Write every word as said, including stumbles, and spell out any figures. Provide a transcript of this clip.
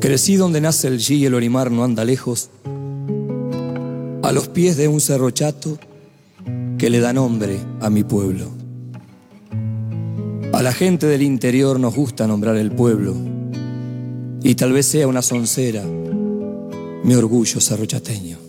Crecí donde nace el Yi y el Orimar no anda lejos, a los pies de un cerro chato que le da nombre a mi pueblo. A la gente del interior nos gusta nombrar el pueblo, y tal vez sea una soncera mi orgullo cerrochateño.